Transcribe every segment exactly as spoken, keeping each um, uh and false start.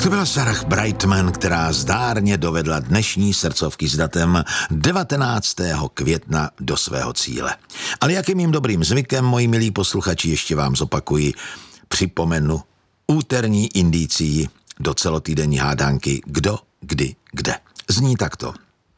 To byla Sarah Brightman, která zdárně dovedla dnešní srdcovky s datem devatenáctého května do svého cíle. Ale jak je mým dobrým zvykem, moji milí posluchači, ještě vám zopakuji, připomenu úterní indicii do celotýdenní hádanky Kdo, kdy, kde. Zní takto.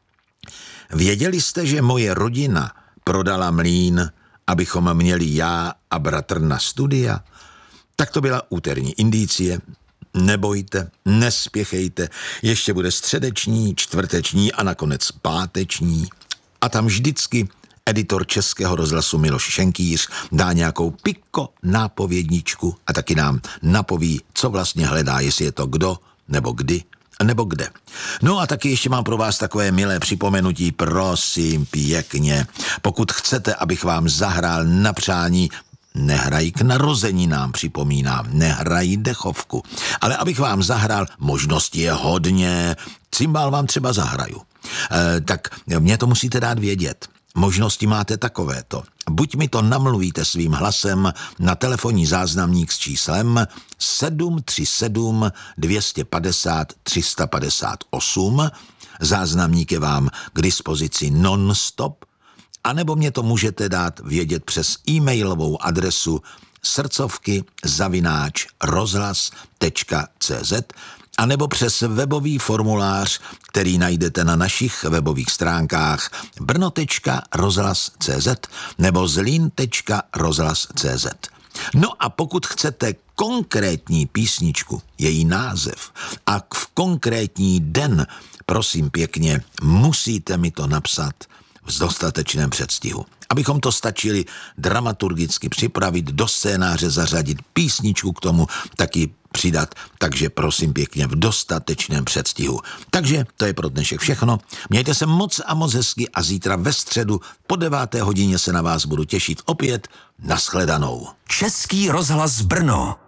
Věděli jste, že moje rodina prodala mlýn, abychom měli já a bratr na studia? Tak to byla úterní indicie. Nebojte, nespěchejte, ještě bude středeční, čtvrteční a nakonec páteční. A tam vždycky editor Českého rozhlasu Miloš Šenkýř dá nějakou piko nápovědničku a taky nám napoví, co vlastně hledá, jestli je to kdo, nebo kdy, nebo kde. No a taky ještě mám pro vás takové milé připomenutí, prosím pěkně. Pokud chcete, abych vám zahrál na přání, nehrají k narozeninám, připomínám, nehrají dechovku. Ale abych vám zahrál, možností je hodně, cymbál vám třeba zahraju. E, tak mě to musíte dát vědět. Možnosti máte takovéto. Buď mi to namluvíte svým hlasem na telefonní záznamník s číslem sedm tři sedm dvě pět nula tři pět osm, záznamník je vám k dispozici non-stop, anebo mě to můžete dát vědět přes e-mailovou adresu srdcovky zavináč rozhlas tečka cé zet anebo přes webový formulář, který najdete na našich webových stránkách brno tečka rozhlas tečka cé zet nebo zlín tečka rozhlas tečka cé zet. No a pokud chcete konkrétní písničku, její název a v konkrétní den, prosím pěkně, musíte mi to napsat v dostatečném předstihu. Abychom to stačili dramaturgicky připravit, do scénáře zařadit, písničku k tomu taky přidat, takže prosím pěkně v dostatečném předstihu. Takže to je pro dnešek všechno. Mějte se moc a moc hezky a zítra ve středu po deváté hodině se na vás budu těšit opět. Nashledanou. Český rozhlas Brno.